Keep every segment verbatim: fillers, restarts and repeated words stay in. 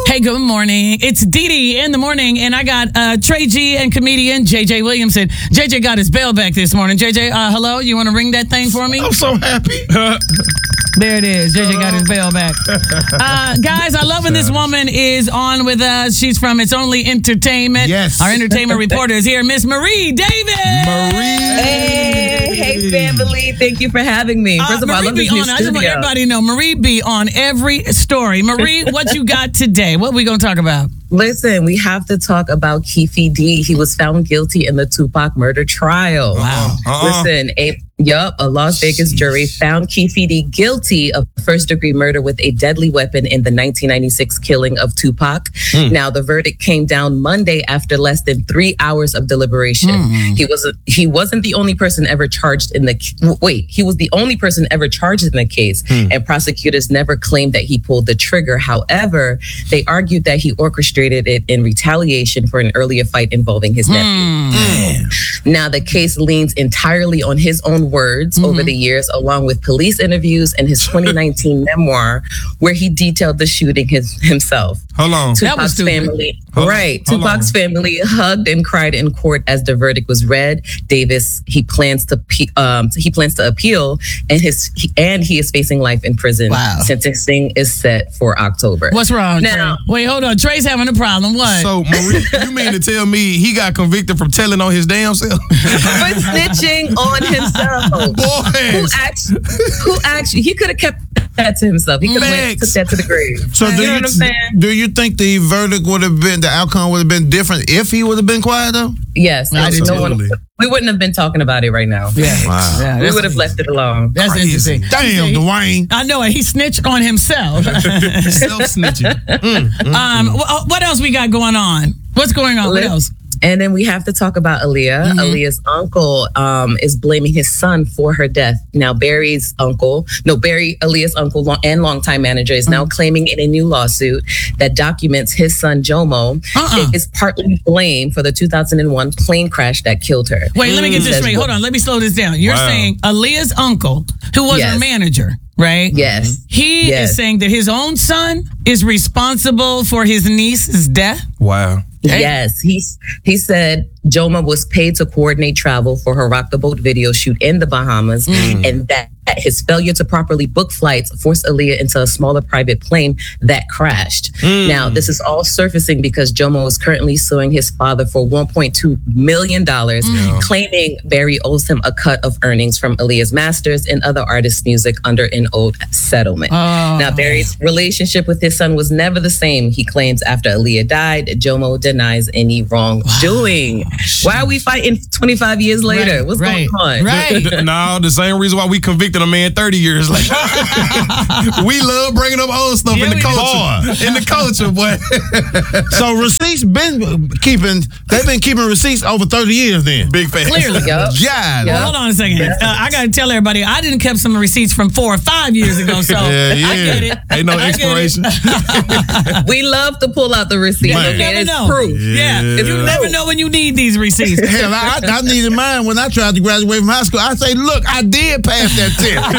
Hey, good morning. It's Dee Dee in the morning, and I got uh, Trey G and comedian J J Williamson. J J got his bail back this morning. J J, uh, hello? You want to ring that thing for me? I'm so happy. There it is. J J got his bail back. Uh, guys, I love when this woman is on with us. She's from It's Only Entertainment. Yes. Our entertainment reporter is here, Miss Marie Davis. Marie. Hey, hey, family. Thank you for having me. First Uh, of all, I Marie love be this new on. I just want studio. everybody to know Marie be on every story. Marie, what you got today? What we gonna talk about? Listen, we have to talk about Keefe D. He was found guilty in the Tupac murder trial. Wow. Uh-uh. Listen, a Yup, a Las Vegas jury found Keefe D guilty of first-degree murder with a deadly weapon in the nineteen ninety-six killing of Tupac. Mm. Now, the verdict came down Monday after less than three hours of deliberation. Mm. He was he wasn't the only person ever charged in the wait. He was the only person ever charged in the case, mm. and prosecutors never claimed that he pulled the trigger. However, they argued that he orchestrated it in retaliation for an earlier fight involving his nephew. Mm. Now, the case leans entirely on his own words mm-hmm. over the years, along with police interviews and his twenty nineteen memoir, where he detailed the shooting his, himself. Hold on. Tupac's family, Hold right? Hold Tupac's on. family hugged and cried in court as the verdict was read. Davis, he plans to um, he plans to appeal, and his he, and he is facing life in prison. Wow. Sentencing is set for October. What's wrong, now? Trey? Wait, hold on. Trey's having a problem. What? So, Marie, you mean to tell me he got convicted from telling on his damn self? For snitching on himself. Boy. Who actually, who actually, he could have kept that to himself. He could have took that to the grave. So do you you, know what I'm saying? do you think the verdict would have been, the outcome would have been different if he would have been quiet though? Yes. Absolutely. No one, we wouldn't have been talking about it right now. Yeah. Wow. Yeah, we would have left it alone. That's Crazy. interesting. Damn, He- Dwayne. I know it. He snitched on himself. Self-snitching. Mm, mm, um, wh- what else we got going on? What's going on? What Let- else? And then we have to talk about Aaliyah. Mm-hmm. Aaliyah's uncle um, is blaming his son for her death. Now, Barry's uncle, no, Barry, Aaliyah's uncle long, and longtime manager, is now claiming in a new lawsuit that documents his son, Jomo, Uh-uh. is partly blamed for the two thousand one plane crash that killed her. Wait, let me get this Says- straight. Hold on. Let me slow this down. You're Wow. saying Aaliyah's uncle, who was her Yes. manager, right? Yes. He Yes. is saying that his own son is responsible for his niece's death. Wow. Hey. Yes, he he said Joma was paid to coordinate travel for her Rock the Boat video shoot in the Bahamas, Mm. and that his failure to properly book flights forced Aaliyah into a smaller private plane that crashed. Mm. Now, this is all surfacing because Jomo is currently suing his father for one point two million dollars, Mm. claiming Barry owes him a cut of earnings from Aaliyah's masters and other artists' music under an old settlement. Oh. Now, Barry's relationship with his son was never the same, he claims, after Aaliyah died. Jomo denies any wrongdoing. Wow. Why are we fighting twenty-five years later? Right, What's right, going on? Right. No, the same reason why we convicted a man thirty years later. We love bringing up old stuff Yeah, in the we do. culture. In the culture, boy. So receipts been keeping, they've been keeping receipts over thirty years then. Big fan. Clearly. Yup. God. Well, hold on a second. Uh, I got to tell everybody, I didn't keep some receipts from four or five years ago, so Yeah, yeah. I get it. Ain't no I get it. expiration. We love to pull out the receipt. Yeah, you Okay, never it's know. proof. Yeah, Yeah. you never know when you need these receipts. Hell, I, I needed mine when I tried to graduate from high school. I say, look, I did pass that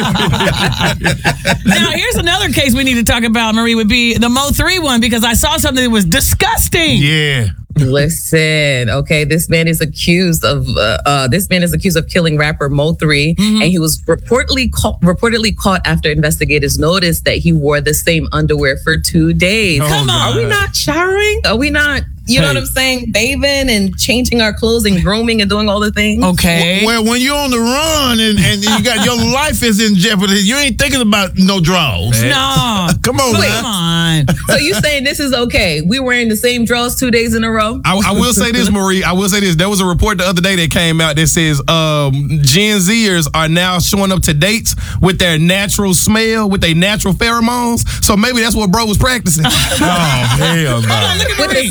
test. Now, here's another case we need to talk about, Marie, would be the Mo three one, because I saw something that was disgusting. Yeah. Listen, okay, this man is accused of uh, uh, this man is accused of killing rapper Mo three, Mm-hmm. and he was reportedly caught, reportedly caught after investigators noticed that he wore the same underwear for two days. Come on. Are we not showering? Are we not? You know Hey. what I'm saying? Bathing and changing our clothes and grooming and doing all the things. Okay. Well, when you're on the run and, and you got your life is in jeopardy, you ain't thinking about no draws. No. Come on, Wait. Come man. on. So you saying this is okay? We wearing the same drawers two days in a row? I, I will say this, Marie. I will say this. There was a report the other day that came out that says um, Gen Zers are now showing up to dates with their natural smell, with their natural pheromones. So maybe that's what bro was practicing. Oh, hell no. Look at With the Marie. same drawers?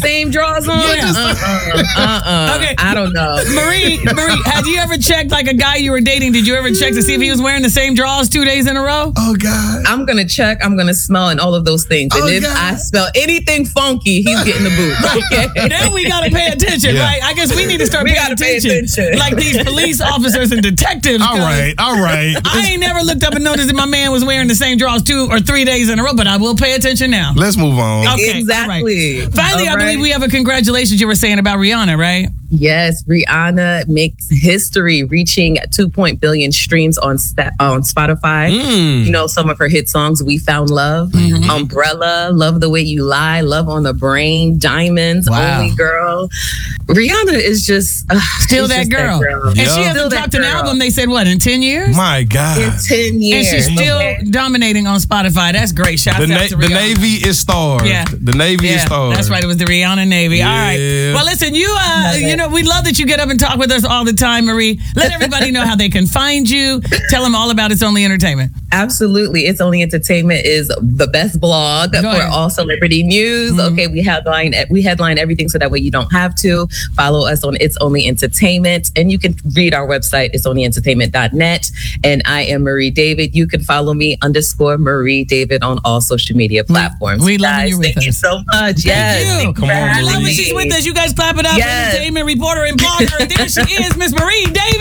drawers on? Yeah. Uh-uh. Uh-uh. Okay. I don't know. Marie, Marie, had you ever checked like a guy you were dating? Did you ever check to see if he was wearing the same drawers two days in a row? Oh God. I'm gonna check, I'm gonna smell, and all of those things. And Oh, if God. I smell anything funky, he's getting the boot. Okay. Now we gotta pay attention, Yeah. right? I guess we need to start We paying gotta pay attention. attention. Like these police officers and detectives. All 'cause right. All right. I ain't never looked up and noticed that my man was wearing the same drawers two or three days in a row, but I will pay attention now. Let's move on. Okay, Exactly. all right. Finally, All I believe right. we have a congratulations you were saying about Rihanna, right? Yes, Rihanna makes history, reaching two point billion streams on sta- on Spotify. Mm. You know some of her hit songs: "We Found Love," Mm-hmm. "Umbrella," "Love the Way You Lie," "Love on the Brain," "Diamonds," Wow. "Only Girl." Rihanna is just uh, Still she's that just girl. And Yeah. she Still hasn't that dropped an girl. album, they said, what, in ten years? My God. In ten And years, she's still okay? dominating on Spotify. That's great. Shout The, out na- to the Rihanna. Navy is starved. Yeah. The Navy is Yeah, starved. that's right. It was the Rihanna Navy. All right. Yeah. Well, listen, you uh, Love you it. know, we love that you get up and talk with us all the time, Marie. Let everybody know how they can find you. Tell them all about It's Only Entertainment. Absolutely. It's Only Entertainment is the best blog Go for ahead. all celebrity news. Mhm. Okay, we headline we headline everything so that way you don't have to. Follow us on It's Only Entertainment, and you can read our website, it's only entertainment dot net. And I am Marie David. You can follow me underscore Marie David on all social media platforms. we love Guys, you with thank you us. so much. Thank yes, you. thank Come for on, I having love when Marie. she's me. with us. You guys clap it up. Yes. Entertainment reporter and blogger. There she is, Miss Marie David.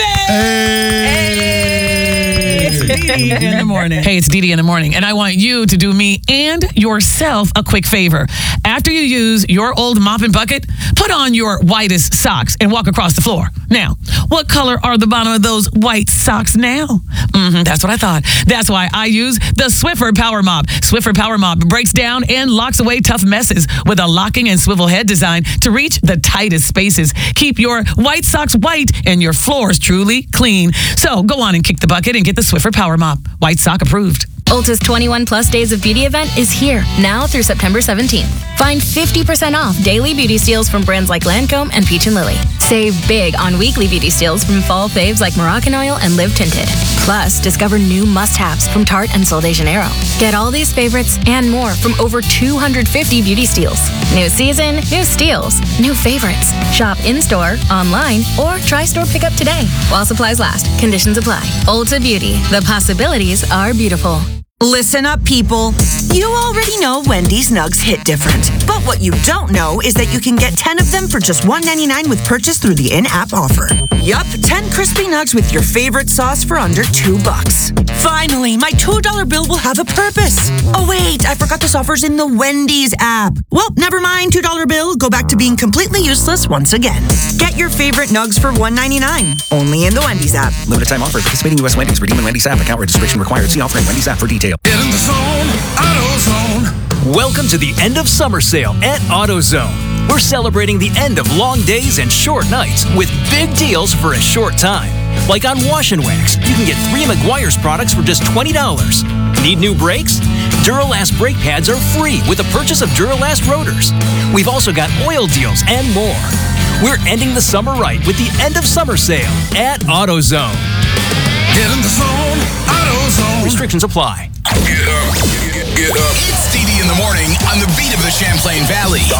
Hey. It's Dee Dee in the morning. Hey, it's Dee Dee in the morning, and I want you to do me and yourself a quick favor. After you use your old mop and bucket, put on your whitest socks and walk across the floor. Now, what color are the bottom of those white socks now? Mm-hmm, that's what I thought. That's why I use the Swiffer Power Mop. Swiffer Power Mop breaks down and locks away tough messes with a locking and swivel head design to reach the tightest spaces. Keep your white socks white and your floors truly clean. So go on and kick the bucket and get the Swiffer Power Mop. White sock approved. Ulta's twenty-one plus Days of Beauty event is here now through September seventeenth. Find fifty percent off daily beauty steals from brands like Lancome and Peach and Lily. Save big on weekly beauty steals from fall faves like Moroccan Oil and Live Tinted. Plus, discover new must-haves from Tarte and Sol de Janeiro. Get all these favorites and more from over two hundred fifty beauty steals. New season, new steals, new favorites. Shop in-store, online, or try store pickup today while supplies last. Conditions apply. Ulta Beauty. The possibilities are beautiful. Listen up, people. You already know Wendy's Nugs hit different. But what you don't know is that you can get ten of them for just one ninety-nine with purchase through the in-app offer. Yup, ten crispy nugs with your favorite sauce for under two bucks. Finally, my two dollar bill will have a purpose. Oh wait, I forgot this offer's in the Wendy's app. Well, never mind, two dollar bill. Go back to being completely useless once again. Get your favorite nugs for one ninety-nine. Only in the Wendy's app. Limited time offer. Participating U S Wendy's. Redeem in Wendy's app. Account registration required. See offer in Wendy's app for details. Get in the zone, AutoZone. Welcome to the end of summer sale at AutoZone. We're celebrating the end of long days and short nights with big deals for a short time. Like on Wash and Wax, you can get three Meguiar's products for just twenty dollars. Need new brakes? Duralast brake pads are free with the purchase of Duralast rotors. We've also got oil deals and more. We're ending the summer right with the end of summer sale at AutoZone. Get in the zone, AutoZone. Restrictions apply. Get up, get up. It's Dee Dee in the morning on the beat of the Champlain Valley.